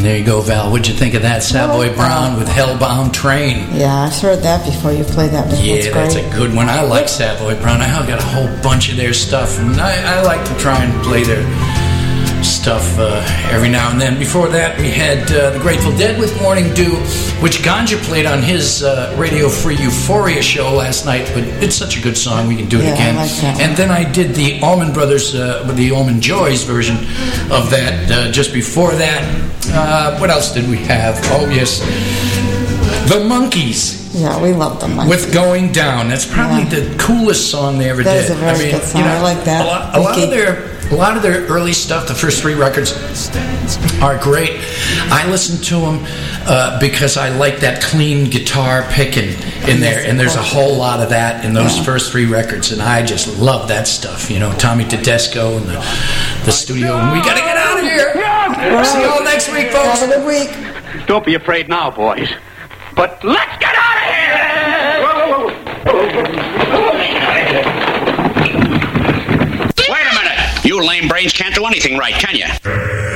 There you go, Val. What'd you think of that? Savoy Brown with Hellbound Train. Yeah, I've heard that before. You played that before. Yeah, that's a good one. I like Savoy Brown. I got a whole bunch of their stuff, and I like to try and play their stuff every now and then. Before that, we had the Grateful Dead with Morning Dew, which Ganja played on his Radio Free Euphoria show last night, but it's such a good song, we can do it again. I like that one. And then I did the Allman Brothers, the Allman Joyce version of that just before that. What else did we have? Oh, yes. The Monkees. Yeah, we love the Monkees. With Going Down. That's probably the coolest song they ever did. That is a very good song. I like that. A lot of their early stuff, the first three records, are great. I listen to them because I like that clean guitar picking in there, and there's a whole lot of that in those first three records, and I just love that stuff. You know, Tommy Tedesco and the studio. And we got to get out of here. Right. See you all next week, folks. Have a good week. Don't be afraid now, boys. But let's get out of here! Wait a minute! You lame brains can't do anything right, can you?